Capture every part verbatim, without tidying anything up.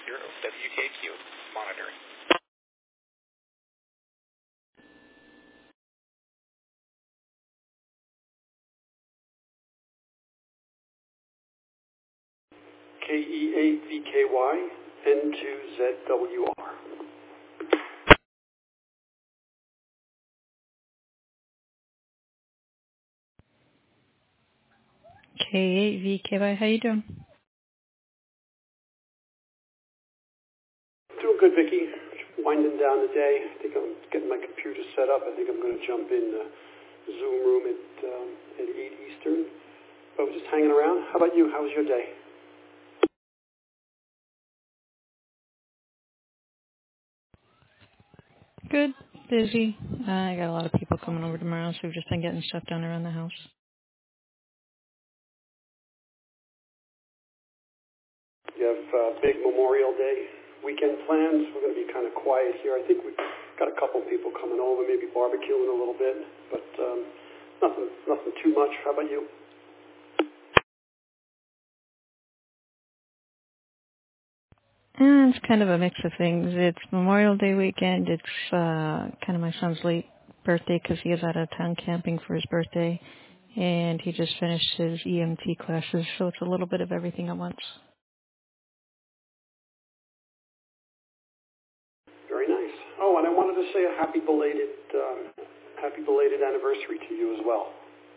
zero W K Q monitoring. K E eight V K Y N two Z W R. K eight V K Y, how you doing? Doing good, Vicki. Winding down the day. I think I'm getting my computer set up. I think I'm going to jump in the Zoom room at, um, at eight Eastern. But we're just hanging around. How about you? How was your day? Good, busy. Uh, I got a lot of people coming over tomorrow, so we've just been getting stuff done around the house. You have uh, big Memorial Day weekend plans. We're going to be kind of quiet here. I think we've got a couple people coming over, maybe barbecuing a little bit, but um, nothing, nothing too much. How about you? Uh, it's kind of a mix of things. It's Memorial Day weekend. It's uh, kind of my son's late birthday because he is out of town camping for his birthday, and he just finished his E M T classes, so it's a little bit of everything at once. Very nice. Oh, and I wanted to say a happy belated, um, happy belated anniversary to you as well.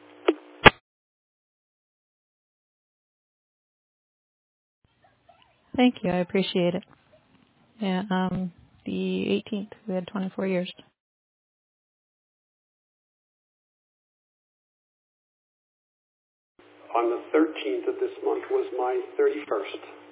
Thank you, I appreciate it. Yeah, um, the eighteenth, we had twenty-four years. On the thirteenth of this month was my thirty-first.